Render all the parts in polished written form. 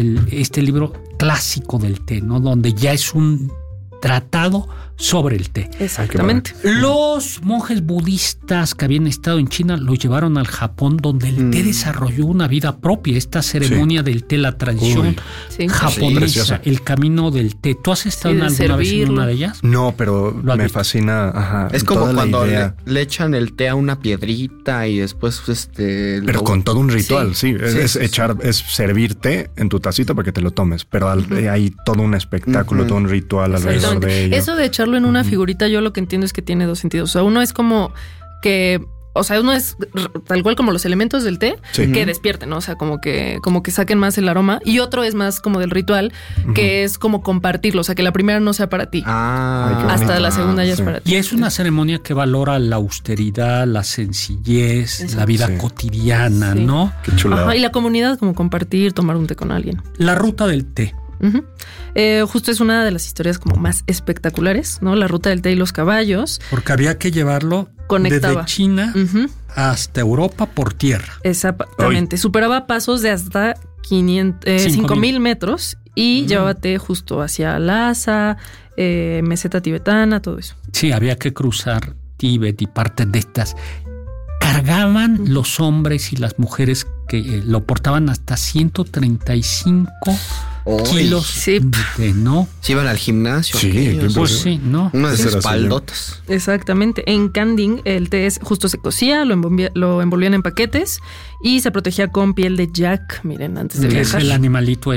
este libro clásico del té, ¿no? Donde ya es un tratado sobre el té. Exactamente. Los monjes budistas que habían estado en China lo llevaron al Japón, donde el té desarrolló una vida propia. Esta ceremonia del té, la tradición japonesa, el camino del té. ¿Tú has estado alguna vez en una de ellas? No, pero me fascina. Ajá, es como cuando le echan el té a una piedrita y después pero con todo un ritual, es servir té en tu tacita para que te lo tomes, pero hay todo un espectáculo, todo un ritual alrededor de ello. Eso de echarlo en una figurita, yo lo que entiendo es que tiene dos sentidos. O sea, uno es como que, o sea, uno es tal cual como los elementos del té que despierten, ¿no? O sea, como que saquen más el aroma. Y otro es más como del ritual, que es como compartirlo. O sea, que la primera no sea para ti. Hasta la segunda ya es para ti. Y es una ceremonia que valora la austeridad, la sencillez, la vida cotidiana, ¿no? Qué chulada. Ajá, y la comunidad, como compartir, tomar un té con alguien. La ruta del té. Justo es una de las historias como más espectaculares, ¿no? La ruta del té y los caballos. Porque había que llevarlo desde China hasta Europa por tierra. Exactamente. Superaba pasos de hasta 5,000 metros y llevaba té justo hacia Lhasa, meseta tibetana, todo eso. Sí, había que cruzar Tíbet y partes de estas. Cargaban los hombres y las mujeres que lo portaban hasta 135 kilos de té, ¿no? Se iban al gimnasio. Pues ¿no? Unas espaldotas. Exactamente. En Kanding el té justo se cocía, lo envolvían en paquetes y se protegía con piel de yak. Miren, antes de viajar. Es el animalito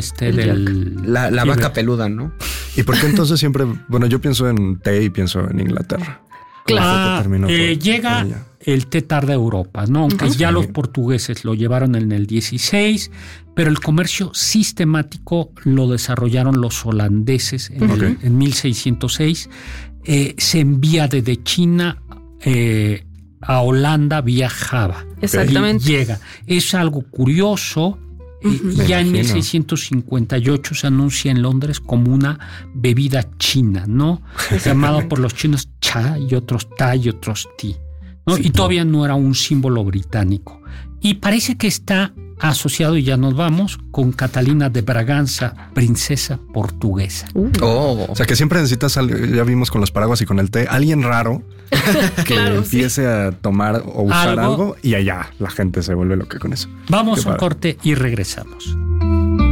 la vaca peluda, ¿no? ¿Y por qué entonces siempre? Bueno, yo pienso en té y pienso en Inglaterra. Claro. Llega el té tarde a Europa, ¿no? Aunque ya los portugueses lo llevaron en el 16, pero el comercio sistemático lo desarrollaron los holandeses en 1606. Se envía desde China a Holanda vía Java. Exactamente. Y llega. Es algo curioso. Ya en 1658 se anuncia en Londres como una bebida china, ¿no? Llamado por los chinos cha y otros ta y otros ti, ¿no? Y todavía no era un símbolo británico. Y parece que está asociado, y ya nos vamos, con Catalina de Braganza, princesa portuguesa. O sea que siempre necesitas, ya vimos con los paraguas y con el té, alguien raro que empiece a tomar o usar algo y allá la gente se vuelve loca con eso. Vamos a un corte y regresamos.